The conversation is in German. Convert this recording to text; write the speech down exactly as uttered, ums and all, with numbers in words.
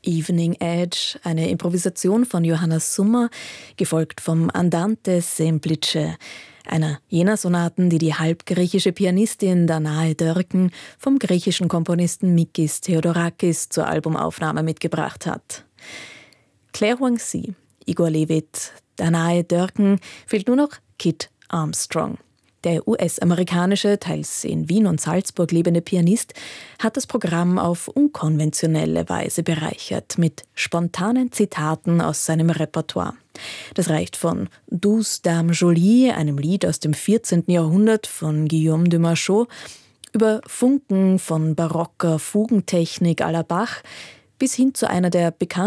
Evening Edge, eine Improvisation von Johanna Summer, gefolgt vom Andante Semplice, einer jener Sonaten, die die halbgriechische Pianistin Danae Dörken vom griechischen Komponisten Mikis Theodorakis zur Albumaufnahme mitgebracht hat. Claire Huang-Si, Igor Levit, Danae Dörken, fehlt nur noch Kit Armstrong. Der U S-amerikanische, teils in Wien und Salzburg lebende Pianist hat das Programm auf unkonventionelle Weise bereichert, mit spontanen Zitaten aus seinem Repertoire. Das reicht von Douce Dame Jolie, einem Lied aus dem vierzehnten Jahrhundert von Guillaume de Machaut, über Funken von barocker Fugentechnik à la Bach, bis hin zu einer der bekanntesten